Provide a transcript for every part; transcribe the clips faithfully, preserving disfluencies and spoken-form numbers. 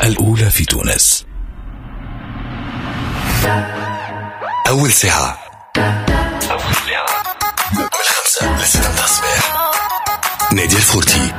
الأولى في تونس. أول ساعة أول ساعة من خمسة لستة متاع الصباح. نادي الفورتي.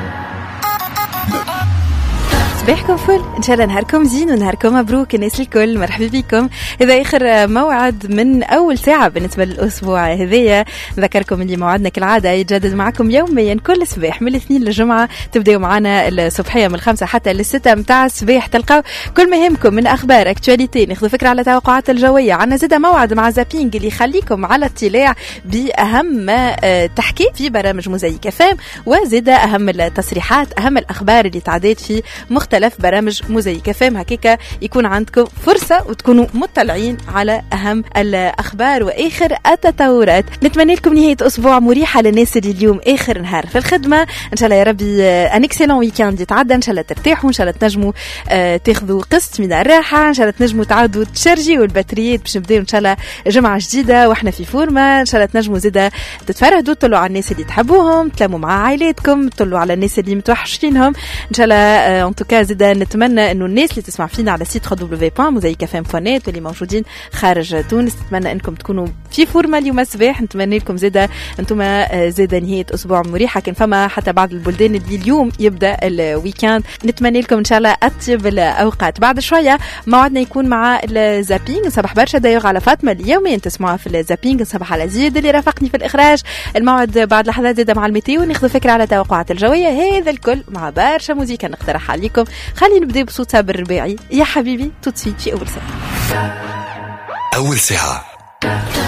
صباحكم فل، ان شاء الله نهاركم زين ونهاركم مبروك الناس الكل. مرحبا بكم، هذا اخر موعد من اول ساعه بالنسبه للاسبوع هذايا. نذكركم اللي موعدنا كالعاده يتجدد معكم يوميا كل صباح من الاثنين للجمعه. تبداو معنا الصبحيه من الخمسه حتى للسته متاع الصباح، تلقاو كل ما يهمكم من اخبار اكتواليتي، ناخذ فكره على توقعات الجويه. عنا زاده موعد مع زابينج اللي يخليكم على اطلاع باهم ما تحكي في برامج موزايك فام، وزاده اهم التصريحات، اهم الاخبار اللي تعديت في مختلف مختلف برامج موزايك فهم. هكاك يكون عندكم فرصة وتكونوا مطلعين على أهم الأخبار وآخر التطورات. نتمنى لكم نهاية أسبوع مريحة للناس اللي اليوم آخر نهار في الخدمة. إن شاء الله يا ربي أن إكسلون ويكاند يتعدى، إن شاء الله ترتاحوا، إن شاء الله تنجموا آه تاخذوا قسط من الراحة، إن شاء الله تنجموا تعودوا تشارجي والبطاريات باش نبداو إن شاء الله جمعة جديدة وإحنا في فورمة. إن شاء الله تنجموا زيدا تتفرهدوا، تطلعوا على الناس اللي تحبوهم، تلموا مع عائلاتكم، تطلعوا على الناس اللي متوحشينهم. إن شاء الله آه أن توكا زيدا نتمنى انه الناس اللي تسمع فينا على سيت دبليو دبليو دوت موزايك فام دوت نت واللي موجودين خارج تونس، نتمنى انكم تكونوا في فورمه اليوم الصباح. نتمنى لكم زاده انتم زاده نهايه اسبوع مريحه، كان فما حتى بعض البلدان اللي اليوم يبدا الويكاند. نتمنى لكم ان شاء الله اطيب الاوقات. بعد شويه موعدنا يكون مع الزابينج. صباح برشا دايوغ على فاطمه اللي يوميا تسمعوها في الزابينج. صباح على زيد اللي رافقني في الاخراج. الموعد بعد لحظات زاده مع الميتيو، ناخذ فكره على توقعات الجويه. هذا الكل مع برشا موزيكا نقترحها عليكم. خلينا نبدا بصوت صابر الرباعي يا حبيبي توتسيت في أول ساعة. أول ساعة